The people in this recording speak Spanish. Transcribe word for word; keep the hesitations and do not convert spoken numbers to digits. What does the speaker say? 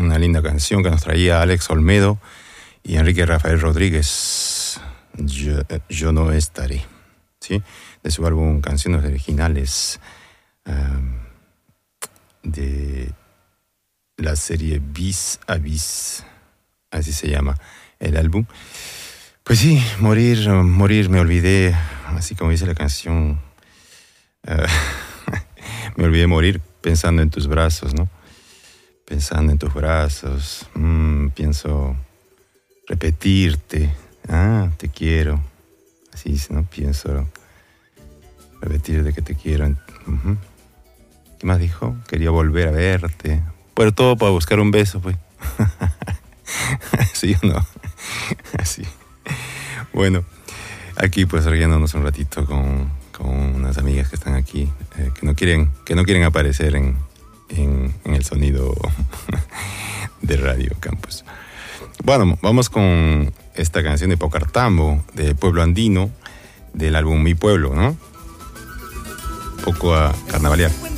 una linda canción que nos traía Alex Olmedo y Enrique Rafael Rodríguez. Yo, yo no estaré, ¿sí? De su álbum Canciones Originales, um, de la serie Bis a Bis, así se llama el álbum. Pues sí, morir, morir, me olvidé, así como dice la canción, uh, me olvidé morir pensando en tus brazos, ¿no? Pensando en tus brazos, mm, pienso repetirte, ah, te quiero, así es, ¿no? Pienso repetirte que te quiero. Uh-huh. ¿Qué más dijo? Quería volver a verte. Bueno, todo para buscar un beso, pues. ¿Sí o no? Así. Bueno, aquí pues riéndonos un ratito con, con unas amigas que están aquí, eh, que no quieren, que no quieren aparecer en, en, en el sonido de Radio Campus. Bueno, vamos con esta canción de Pocartambo, de Pueblo Andino, del álbum Mi Pueblo, ¿no? Un poco a carnavalear.